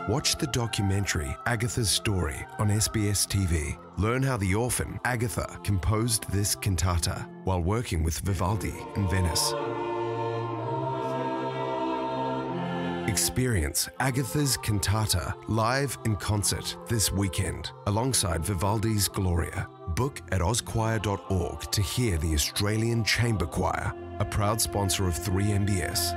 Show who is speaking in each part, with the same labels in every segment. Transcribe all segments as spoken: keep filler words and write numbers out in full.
Speaker 1: Watch the documentary Agatha's Story on S B S T V. Learn how the orphan, Agatha, composed this cantata while working with Vivaldi in Venice. Experience Agatha's Cantata live in concert this weekend alongside Vivaldi's Gloria. Book at oz choir dot org to hear the Australian Chamber Choir, a proud sponsor of three M B S.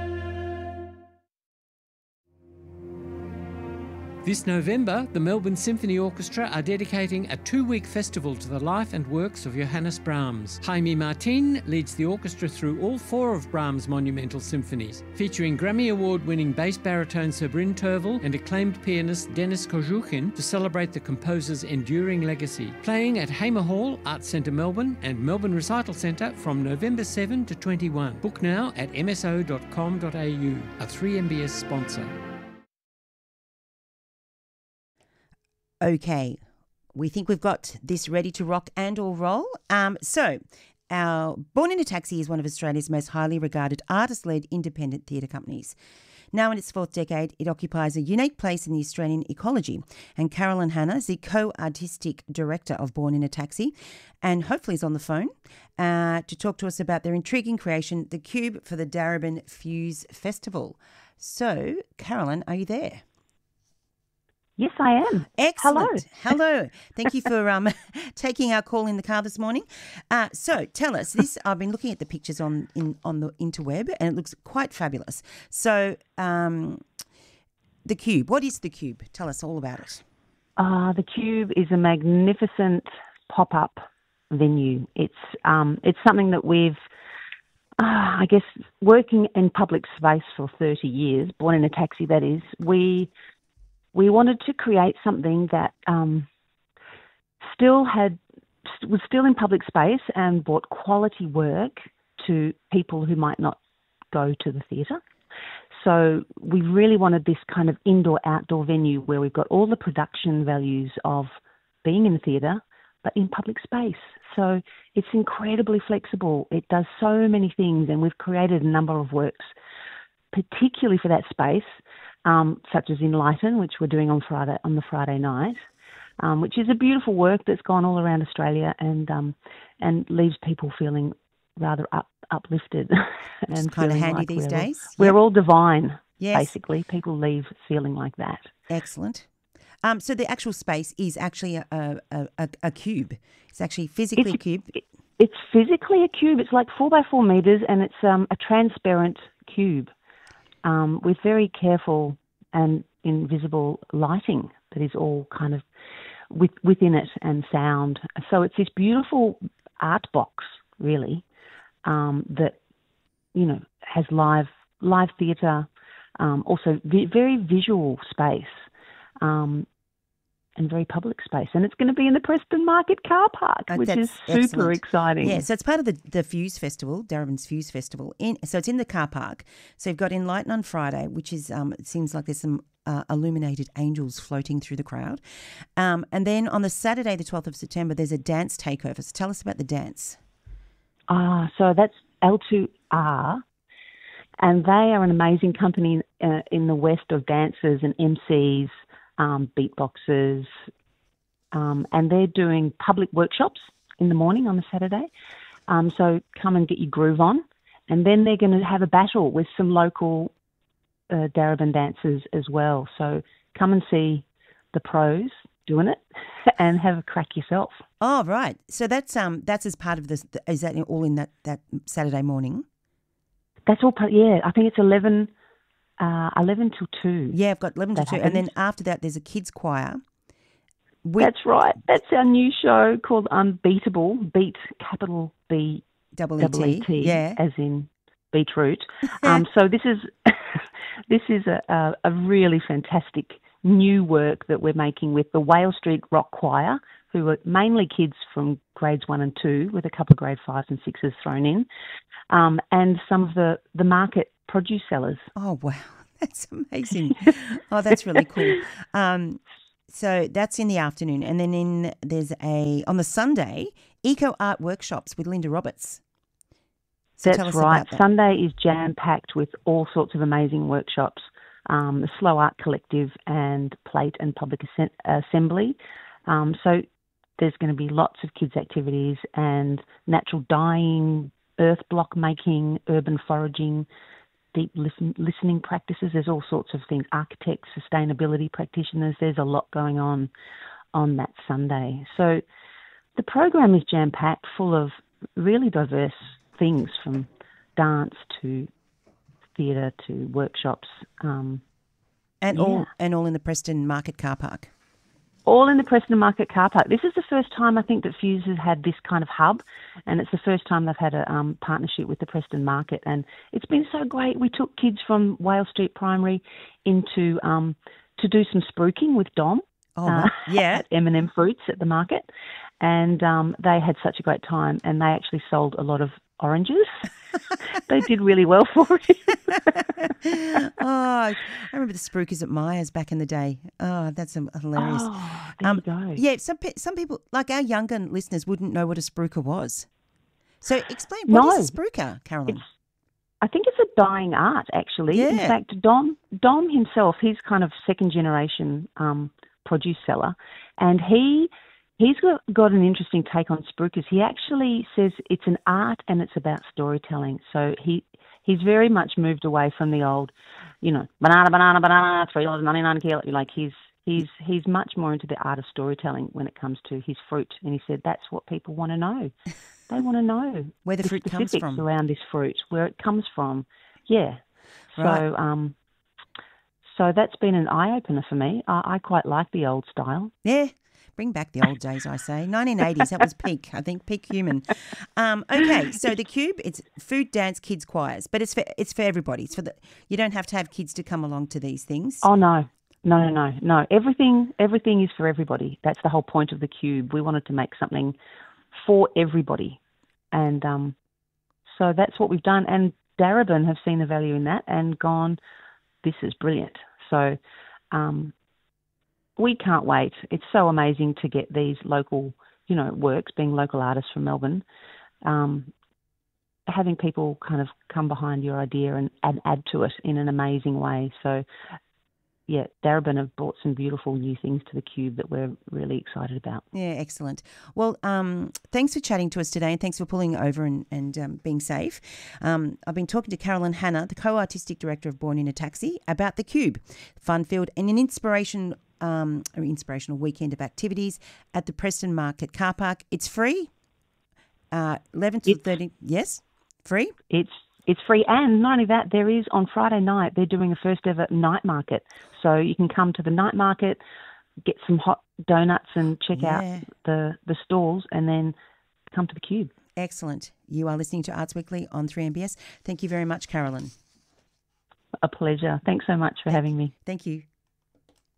Speaker 2: This November, the Melbourne Symphony Orchestra are dedicating a two-week festival to the life and works of Johannes Brahms. Jaime Martin leads the orchestra through all four of Brahms' monumental symphonies, featuring Grammy Award-winning bass baritone Sir Bryn Tervel and acclaimed pianist Denis Kozhukin to celebrate the composer's enduring legacy. Playing at Hamer Hall, Arts Centre Melbourne and Melbourne Recital Centre from November seventh to twenty-one. Book now at m s o dot com dot a u, a three M B S sponsor.
Speaker 3: Okay, we think we've got this ready to rock and or roll. Um, so, our Born in a Taxi is one of Australia's most highly regarded artist-led independent theatre companies. Now in its fourth decade, it occupies a unique place in the Australian ecology. And Carolyn Hanna is the co-artistic director of Born in a Taxi and hopefully is on the phone uh, to talk to us about their intriguing creation, The Cube, for the Darebin Fuse Festival. So, Carolyn, are you there?
Speaker 4: Yes, I am.
Speaker 3: Excellent. Hello. Hello. Thank you for um, taking our call in the car this morning. Uh, so tell us, this. I've been looking at the pictures on in on the interweb and it looks quite fabulous. So um, the Cube, what is the Cube? Tell us all about it.
Speaker 4: Uh, the Cube is a magnificent pop-up venue. It's um, it's something that we've, uh, I guess, working in public space for thirty years, Born in a Taxi that is, we... We wanted to create something that um, still had was still in public space and brought quality work to people who might not go to the theatre. So we really wanted this kind of indoor-outdoor venue where we've got all the production values of being in the theatre, but in public space. So it's incredibly flexible. It does so many things, and we've created a number of works, particularly for that space. Um, such as Enlighten, which we're doing on Friday on the Friday night, um, which is a beautiful work that's gone all around Australia and um, and leaves people feeling rather up, uplifted. and
Speaker 3: It's kind of handy
Speaker 4: like
Speaker 3: these
Speaker 4: we're,
Speaker 3: days.
Speaker 4: We're
Speaker 3: yep.
Speaker 4: all divine,
Speaker 3: yes.
Speaker 4: basically. People leave feeling like that.
Speaker 3: Excellent. Um, so the actual space is actually a a, a, a cube. It's actually physically
Speaker 4: it's,
Speaker 3: a cube.
Speaker 4: It, it's physically a cube. It's like four by four metres, and it's um, a transparent cube. Um, with very careful and invisible lighting that is all kind of with, within it and sound. So it's this beautiful art box, really, um, that, you know, has live live theatre, um, also vi- very visual space, um, and very public space. And it's going to be in the Preston Market car park,
Speaker 3: Uh,
Speaker 4: which
Speaker 3: that's
Speaker 4: is super
Speaker 3: excellent.
Speaker 4: exciting.
Speaker 3: Yeah, so it's part of the, the Fuse Festival, Darebin's Fuse Festival. In, so it's in the car park. So you've got Enlighten on Friday, which is, um, it seems like there's some uh, illuminated angels floating through the crowd. Um, and then on the Saturday, the twelfth of September, there's a dance takeover. So tell us about the dance.
Speaker 4: Ah, so that's L two R, and they are an amazing company uh, in the West of dancers and M Cs, um, beatboxers, um, and they're doing public workshops in the morning on the Saturday. Um, so come and get your groove on, and then they're going to have a battle with some local uh, Darebin dancers as well. So come and see the pros doing it and have a crack yourself.
Speaker 3: Oh, right. So that's um that's as part of this. Is that all in that, that Saturday morning?
Speaker 4: That's all part, yeah. I think it's eleven, uh, eleven till two.
Speaker 3: Yeah, I've got eleven to
Speaker 4: That
Speaker 3: two.
Speaker 4: happens.
Speaker 3: And then after that, there's a kids' choir. We,
Speaker 4: That's right. That's our new show called Unbeatable. Beat, capital B,
Speaker 3: double E
Speaker 4: double E
Speaker 3: T.
Speaker 4: T,
Speaker 3: Yeah.
Speaker 4: as in beetroot. um, so this is this is a, a, a really fantastic new work that we're making with the Whale Street Rock Choir, who are mainly kids from grades one and two, with a couple of grade fives and sixes thrown in, um, and some of the, the market produce sellers.
Speaker 3: Oh, wow. That's amazing. Oh, that's really cool. Um, so that's in the afternoon. And then in there's a, on the Sunday, Eco Art Workshops with Linda Roberts. So tell
Speaker 4: That's
Speaker 3: us
Speaker 4: right.
Speaker 3: about that.
Speaker 4: Sunday is jam-packed with all sorts of amazing workshops um, the Slow Art Collective and Plate and Public Assembly. Um, so there's going to be lots of kids' activities and natural dyeing, earth block making, urban foraging, deep listen, listening practices. There's all sorts of things, architects, sustainability practitioners. There's a lot going on on that Sunday. So the program is jam-packed, full of really diverse things, from dance to theatre to workshops. Um,
Speaker 3: And
Speaker 4: yeah.
Speaker 3: all and all in the Preston Market car park.
Speaker 4: All in the Preston Market car park. This is the first time I think that Fuse has had this kind of hub, and it's the first time they've had a um, partnership with the Preston Market, and it's been so great. We took kids from Wales Street Primary into um, to do some spruiking with Dom.
Speaker 3: Oh,
Speaker 4: uh,
Speaker 3: yeah.
Speaker 4: At M and M Fruits at the market, and um, they had such a great time, and they actually sold a lot of oranges. They did really well for it.
Speaker 3: Oh, I remember the spruikers at Myers back in the day. Oh, that's um, hilarious.
Speaker 4: Oh, there
Speaker 3: Um,
Speaker 4: you go.
Speaker 3: Yeah, some pe- some people, like our younger listeners, wouldn't know what a spruiker was. So explain, what
Speaker 4: No.
Speaker 3: is a spruiker, Carolyn?
Speaker 4: It's, I think it's a dying art, actually. In
Speaker 3: Yeah.
Speaker 4: fact, Dom, Dom himself, he's kind of second generation um, produce seller, and he he's got, got an interesting take on spruikers. He actually says it's an art and it's about storytelling. So he he's very much moved away from the old, you know, banana, banana, banana, three dollars ninety nine a kilo. Like he's he's he's much more into the art of storytelling when it comes to his fruit. And he said that's what people want to know. They want to know
Speaker 3: Where the fruit comes
Speaker 4: specifics
Speaker 3: from.
Speaker 4: around this fruit, where it comes from. Yeah. So
Speaker 3: Right.
Speaker 4: um, so that's been an eye opener for me. I, I quite like the old style.
Speaker 3: Yeah. Bring back the old days, I say. nineteen eighties, that was peak, I think, peak human. Um, okay, so the Cube, it's food, dance, kids, choirs, but it's for it's for everybody. It's for the you don't have to have kids to come along to these things.
Speaker 4: Oh no, no, no, no, no. Everything, everything is for everybody. That's the whole point of the Cube. We wanted to make something for everybody, and um, so that's what we've done. And Darebin have seen the value in that and gone, this is brilliant. So. Um, We can't wait. It's so amazing to get these local, you know, works, being local artists from Melbourne, um, having people kind of come behind your idea and, and add to it in an amazing way. So, yeah, Darebin have brought some beautiful new things to the Cube that we're really excited about.
Speaker 3: Yeah, excellent. Well, um, thanks for chatting to us today, and thanks for pulling over and, and um, being safe. Um, I've been talking to Carolyn Hanna, the co-artistic director of Born in a Taxi, about the Cube, fun-filled and an inspiration um, or inspirational weekend of activities at the Preston Market car park. It's free, uh, eleven to thirteen. Yes, free.
Speaker 4: It's It's free, and not only that, there is on Friday night, they're doing a first ever night market. So you can come to the night market, get some hot donuts and check
Speaker 3: Yeah.
Speaker 4: out the, the stalls, and then come to the Cube.
Speaker 3: Excellent. You are listening to Arts Weekly on three M B S. Thank you very much, Carolyn.
Speaker 4: A pleasure. Thanks so much for having me.
Speaker 3: Thank you.